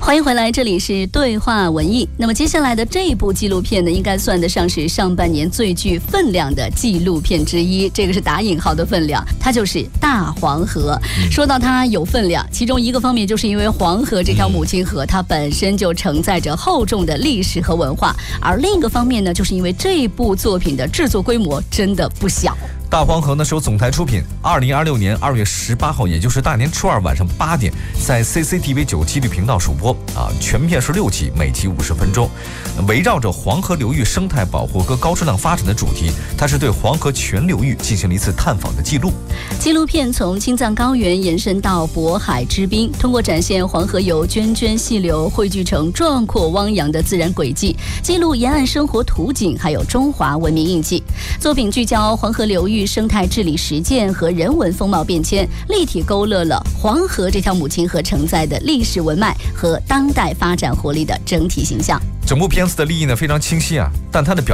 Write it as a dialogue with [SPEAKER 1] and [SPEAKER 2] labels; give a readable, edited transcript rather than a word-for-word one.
[SPEAKER 1] 欢迎回来，这里是对话文艺。那么接下来的这一部纪录片呢，应该算得上是上半年最具分量的纪录片之一，这个是打引号的分量，它就是大黄河。说到它有分量，其中一个方面就是因为黄河这条母亲河，它本身就承载着厚重的历史和文化，而另一个方面呢，就是因为这部作品的制作规模真的不小。
[SPEAKER 2] 大黄河呢是由总台出品，2026年2月18号，也就是大年初二晚上8点，在 CCTV 9纪律频道首播全片是6集，每集50分钟，围绕着黄河流域生态保护和高质量发展的主题，它是对黄河全流域进行了一次探访的记录。
[SPEAKER 1] 纪录片从青藏高原延伸到渤海之滨，通过展现黄河由涓涓细流汇聚成壮阔汪洋的自然轨迹，记录沿岸生活图景，还有中华文明印记。作品聚焦黄河流域生态治理实践和人文风貌变迁，立体勾勒了黄河这条母亲河承载的历史文脉和当代发展活力的整体形象。
[SPEAKER 2] 整部片子的立意呢非常清晰但它的表